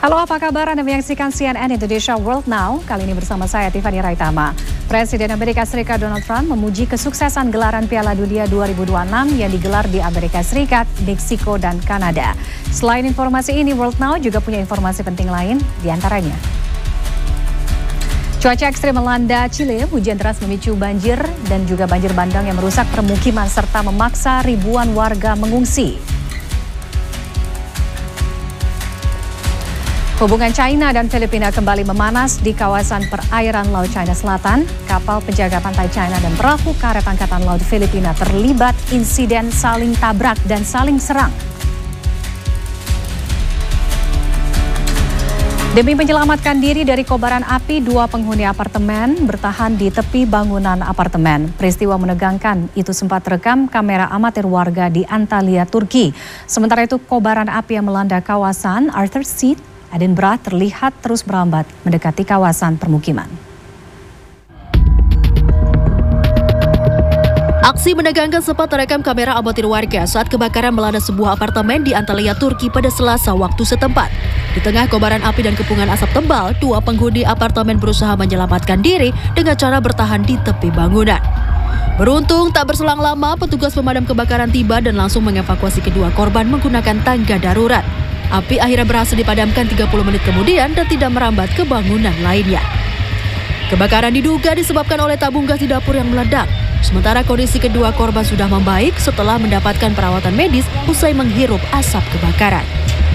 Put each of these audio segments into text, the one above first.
Halo, apa kabar? Anda menyaksikan CNN Indonesia World Now. Kali ini bersama saya, Tiffany Raitama. Presiden Amerika Serikat Donald Trump memuji kesuksesan gelaran Piala Dunia 2026 yang digelar di Amerika Serikat, Meksiko, dan Kanada. Selain informasi ini, World Now juga punya informasi penting lain, diantaranya. Cuaca ekstrim melanda Chile, hujan deras memicu banjir dan juga banjir bandang yang merusak permukiman serta memaksa ribuan warga mengungsi. Hubungan China dan Filipina kembali memanas di kawasan perairan Laut China Selatan. Kapal penjaga pantai China dan perahu karet Angkatan Laut Filipina terlibat insiden saling tabrak dan saling serang. Demi menyelamatkan diri dari kobaran api, 2 penghuni apartemen bertahan di tepi bangunan apartemen. Peristiwa menegangkan itu sempat rekam kamera amatir warga di Antalya, Turki. Sementara itu, kobaran api yang melanda kawasan Arthur Seat, Edinburgh terlihat terus merambat mendekati kawasan permukiman. Aksi menegangkan sempat terekam kamera amatir warga saat kebakaran melanda sebuah apartemen di Antalya, Turki pada Selasa waktu setempat. Di tengah kobaran api dan kepungan asap tebal, 2 penghuni apartemen berusaha menyelamatkan diri dengan cara bertahan di tepi bangunan. Beruntung, tak berselang lama petugas pemadam kebakaran tiba dan langsung mengevakuasi kedua korban menggunakan tangga darurat. Api akhirnya berhasil dipadamkan 30 menit kemudian dan tidak merambat ke bangunan lainnya. Kebakaran diduga disebabkan oleh tabung gas di dapur yang meledak. Sementara kondisi kedua korban sudah membaik setelah mendapatkan perawatan medis usai menghirup asap kebakaran.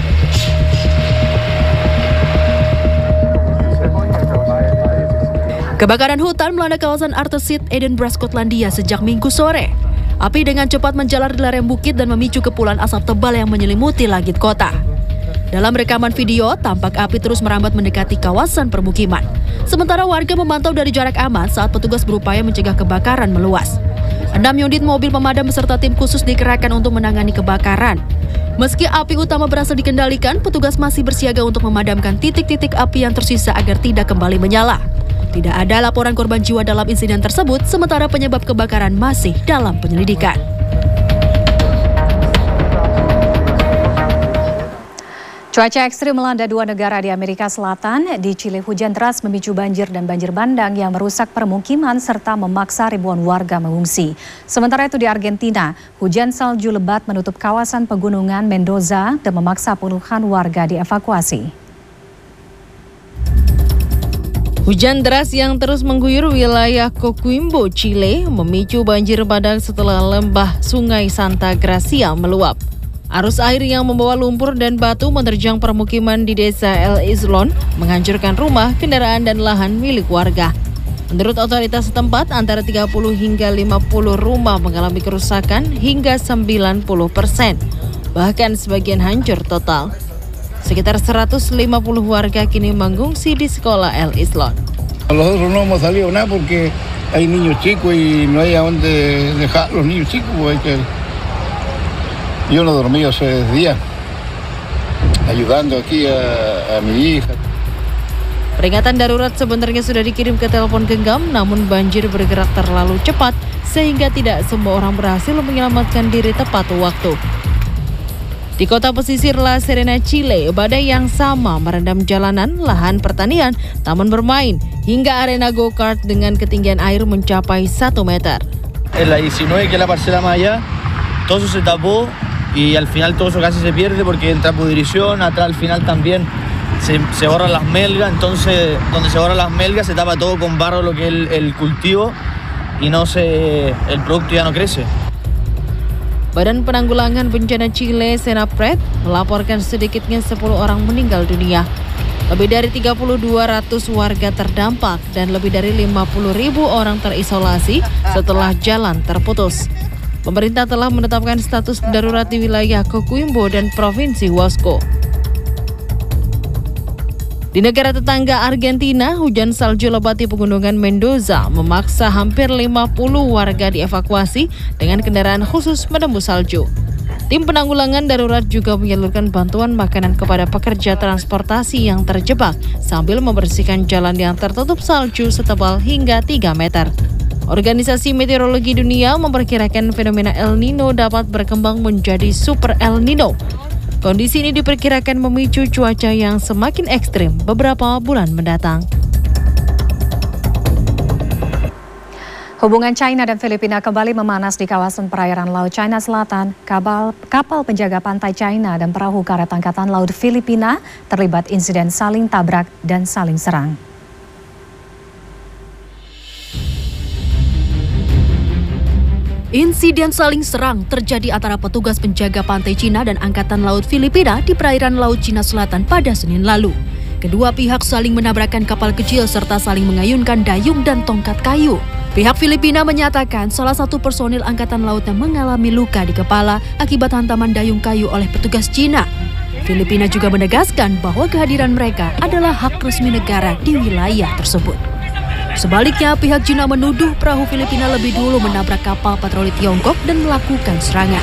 Kebakaran hutan melanda kawasan Arthur Seat, Edinburgh, Skotlandia sejak Minggu sore. Api dengan cepat menjalar di lereng bukit dan memicu kepulan asap tebal yang menyelimuti langit kota. Dalam rekaman video, tampak api terus merambat mendekati kawasan permukiman. Sementara warga memantau dari jarak aman saat petugas berupaya mencegah kebakaran meluas. 6 unit mobil pemadam beserta tim khusus dikerahkan untuk menangani kebakaran. Meski api utama berhasil dikendalikan, petugas masih bersiaga untuk memadamkan titik-titik api yang tersisa agar tidak kembali menyala. Tidak ada laporan korban jiwa dalam insiden tersebut, sementara penyebab kebakaran masih dalam penyelidikan. Cuaca ekstrim melanda 2 negara di Amerika Selatan. Di Chile, hujan deras memicu banjir dan banjir bandang yang merusak permukiman serta memaksa ribuan warga mengungsi. Sementara itu di Argentina, hujan salju lebat menutup kawasan pegunungan Mendoza dan memaksa puluhan warga dievakuasi. Hujan deras yang terus mengguyur wilayah Coquimbo, Chile, memicu banjir bandang setelah lembah Sungai Santa Gracia meluap. Arus air yang membawa lumpur dan batu menerjang permukiman di desa El Islon, menghancurkan rumah, kendaraan, dan lahan milik warga. Menurut otoritas setempat, antara 30 hingga 50 rumah mengalami kerusakan hingga 90%. Bahkan sebagian hancur total. Sekitar 150 warga kini mengungsi di sekolah El Islon. Nosotros no hemos salido nada porque hay niños chicos y no hay a dónde dejar los niños chicos, porque yo no dormí hace días ayudando aquí a mi hija. Peringatan darurat sebenarnya sudah dikirim ke telepon genggam, namun banjir bergerak terlalu cepat sehingga tidak semua orang berhasil menyelamatkan diri tepat waktu. Di kota pesisir La Serena, Chile, badai yang sama merendam jalanan, lahan pertanian, taman bermain, hingga arena go-kart dengan ketinggian air mencapai 1 meter. En la 19, que es la parcela más allá, todo eso se tapó y al final todo eso casi se pierde porque entra pudrición, atrás al final también se borran las melgas, entonces donde se borran las melgas se tapa todo con barro lo que es el cultivo y el producto ya no crece. Badan Penanggulangan Bencana Chile, Senapred, melaporkan sedikitnya 10 orang meninggal dunia. Lebih dari 3.200 warga terdampak dan lebih dari 50.000 orang terisolasi setelah jalan terputus. Pemerintah telah menetapkan status darurat di wilayah Coquimbo dan Provinsi Huasco. Di negara tetangga Argentina, hujan salju lebat di pegunungan Mendoza memaksa hampir 50 warga dievakuasi dengan kendaraan khusus menembus salju. Tim penanggulangan darurat juga menyalurkan bantuan makanan kepada pekerja transportasi yang terjebak sambil membersihkan jalan yang tertutup salju setebal hingga 3 meter. Organisasi Meteorologi Dunia memperkirakan fenomena El Nino dapat berkembang menjadi Super El Nino. Kondisi ini diperkirakan memicu cuaca yang semakin ekstrim beberapa bulan mendatang. Hubungan China dan Filipina kembali memanas di kawasan perairan Laut China Selatan. Kapal penjaga pantai China dan perahu karet Angkatan Laut Filipina terlibat insiden saling tabrak dan saling serang. Insiden saling serang terjadi antara petugas penjaga pantai Cina dan Angkatan Laut Filipina di perairan Laut Cina Selatan pada Senin lalu. Kedua pihak saling menabrakkan kapal kecil serta saling mengayunkan dayung dan tongkat kayu. Pihak Filipina menyatakan salah satu personil Angkatan Lautnya mengalami luka di kepala akibat hantaman dayung kayu oleh petugas Cina. Filipina juga menegaskan bahwa kehadiran mereka adalah hak resmi negara di wilayah tersebut. Sebaliknya, pihak Cina menuduh perahu Filipina lebih dulu menabrak kapal patroli Tiongkok dan melakukan serangan.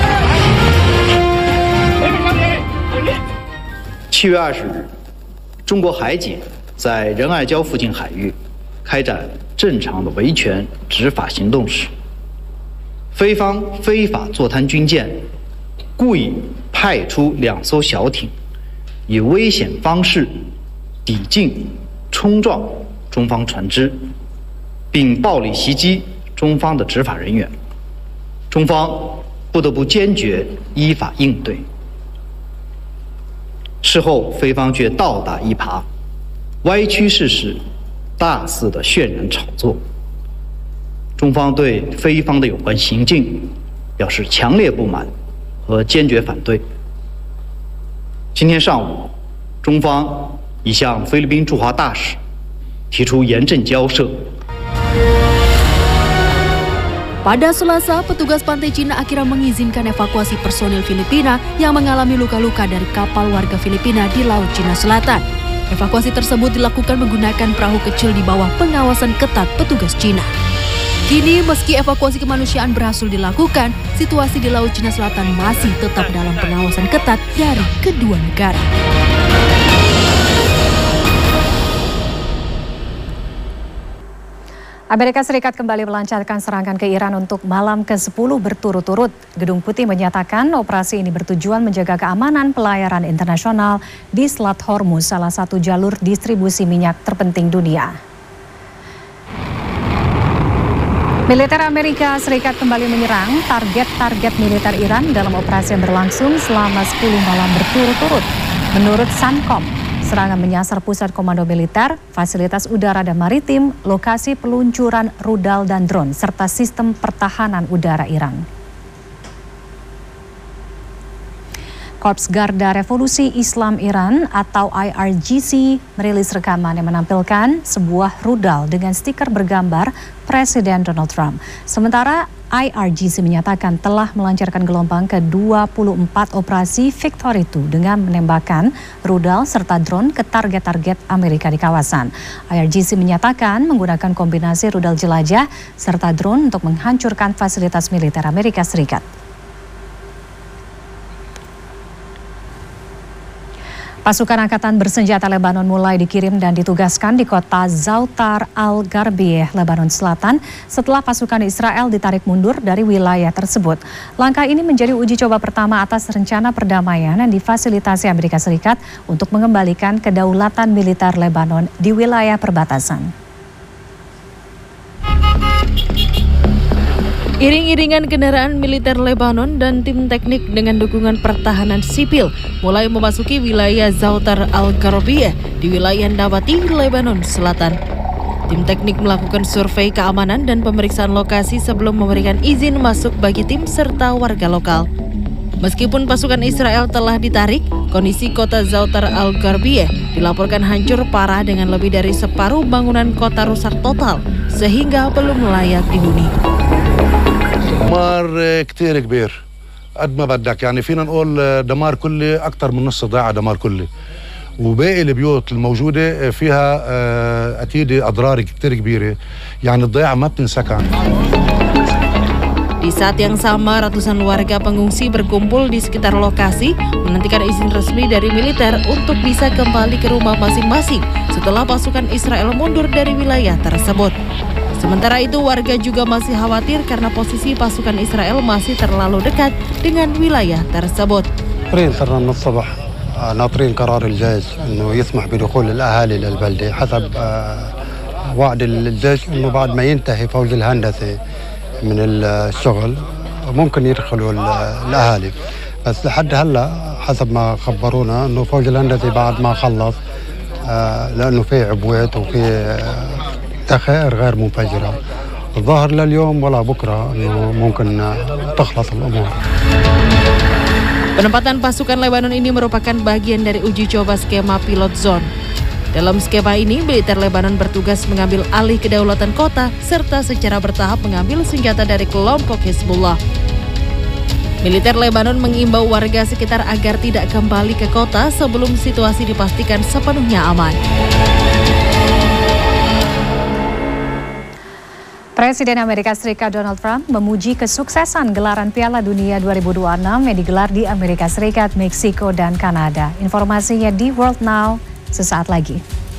7月20日，中国海警在仁爱礁附近海域开展正常的维权执法行动时，菲方非法坐滩军舰故意派出2艘小艇，以危险方式抵近冲撞中方船只，并暴力袭击中方的执法人员，中方不得不坚决依法应对。事后，菲方却倒打一耙，歪曲事实，大肆的渲染炒作。中方对菲方的有关行径表示强烈不满和坚决反对。今天上午，中方已向菲律宾驻华大使提出严正交涉。 Pada Selasa, petugas pantai Cina akhirnya mengizinkan evakuasi personil Filipina yang mengalami luka-luka dari kapal warga Filipina di Laut Cina Selatan. Evakuasi tersebut dilakukan menggunakan perahu kecil di bawah pengawasan ketat petugas Cina. Kini, meski evakuasi kemanusiaan berhasil dilakukan, situasi di Laut Cina Selatan masih tetap dalam pengawasan ketat dari kedua negara. Amerika Serikat kembali melancarkan serangan ke Iran untuk malam ke-10 berturut-turut. Gedung Putih menyatakan operasi ini bertujuan menjaga keamanan pelayaran internasional di Selat Hormuz, salah satu jalur distribusi minyak terpenting dunia. Militer Amerika Serikat kembali menyerang target-target militer Iran dalam operasi yang berlangsung selama 10 malam berturut-turut. Menurut Sancom, serangan menyasar pusat komando militer, fasilitas udara dan maritim, lokasi peluncuran rudal dan drone, serta sistem pertahanan udara Iran. Korps Garda Revolusi Islam Iran atau IRGC merilis rekaman yang menampilkan sebuah rudal dengan stiker bergambar Presiden Donald Trump. Sementara IRGC menyatakan telah melancarkan gelombang ke-24 operasi Victory II dengan menembakkan rudal serta drone ke target-target Amerika di kawasan. IRGC menyatakan menggunakan kombinasi rudal jelajah serta drone untuk menghancurkan fasilitas militer Amerika Serikat. Pasukan Angkatan Bersenjata Lebanon mulai dikirim dan ditugaskan di kota Zautar al-Gharbiyeh, Lebanon Selatan setelah pasukan Israel ditarik mundur dari wilayah tersebut. Langkah ini menjadi uji coba pertama atas rencana perdamaian yang difasilitasi Amerika Serikat untuk mengembalikan kedaulatan militer Lebanon di wilayah perbatasan. Iring-iringan kendaraan militer Lebanon dan tim teknik dengan dukungan pertahanan sipil mulai memasuki wilayah Zautar al-Gharbiyeh di wilayah Nabati, Lebanon Selatan. Tim teknik melakukan survei keamanan dan pemeriksaan lokasi sebelum memberikan izin masuk bagi tim serta warga lokal. Meskipun pasukan Israel telah ditarik, kondisi kota Zautar al-Gharbiyeh dilaporkan hancur parah dengan lebih dari separuh bangunan kota rusak total sehingga belum layak dihuni. دمار كتير كبير قد ما بدك يعني فينا نقول دمار كلي أكثر من نص ضاع دمار كلي وباقي البيوت الموجودة فيها أكيد أضرار كتير كبيرة يعني الضياع ما بتنسكن. Di saat yang sama, ratusan warga pengungsi berkumpul di sekitar lokasi menantikan izin resmi dari militer untuk bisa kembali ke rumah masing-masing setelah pasukan Israel mundur dari wilayah tersebut. Sementara itu, warga juga masih khawatir karena posisi pasukan Israel masih terlalu dekat dengan wilayah tersebut. ناطرين صرنا من الصبح ناطرين قرار الجيش انه يسمح بدخول الاهالي للبلده حسب وعد الجيش انه بعد ما ينتهي فوز الهندسه من الشغل ممكن يدخلوا الاهالي، بس لحد هلا حسب ما خبرونا انه فوز الهندسي بعد ما خلص لانه في عبوات وفي ذخائر غير منفجره، الظاهر لليوم ولا بكره انه ممكن تخلص الامور. Penempatan pasukan Lebanon ini merupakan bagian dari uji coba skema pilot zone. Dalam skema ini, militer Lebanon bertugas mengambil alih kedaulatan kota serta secara bertahap mengambil senjata dari kelompok Hizbullah. Militer Lebanon mengimbau warga sekitar agar tidak kembali ke kota sebelum situasi dipastikan sepenuhnya aman. Presiden Amerika Serikat Donald Trump memuji kesuksesan gelaran Piala Dunia 2026 yang digelar di Amerika Serikat, Meksiko, dan Kanada. Informasinya di World Now sesaat lagi.